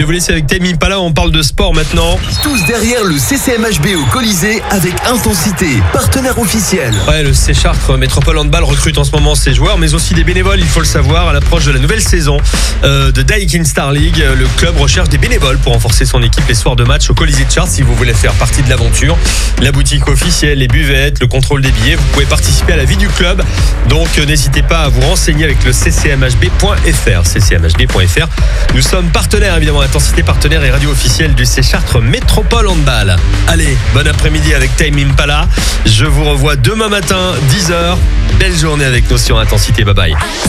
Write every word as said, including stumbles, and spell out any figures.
vais vous laisser avec Tame Impala, on parle de sport maintenant. Tous derrière le C C M H B au Colisée avec Intensité, partenaire officiel. Ouais, le C Chartres Métropole Handball recrute en ce moment ses joueurs, mais aussi des bénévoles, il faut le savoir. À l'approche de la nouvelle saison euh, de Daikin Star League, le club recherche des bénévoles pour renforcer son équipe les soirs de match au Colisée de Chartres. Si vous voulez faire partie de l'aventure, la boutique officielle, les buvettes, le contrôle des billets, vous pouvez participer à la vie du club. Donc euh, n'hésitez pas à vous renseigner avec le c c m h b point f r. c c m h b point f r. Nous sommes partenaires, évidemment, Intensité partenaire et radio officielle du C Chartres Métropole Handball. Allez, bon après-midi avec Tame Impala. Je vous revois demain matin, dix heures. Belle journée avec nous sur Intensité. Bye bye.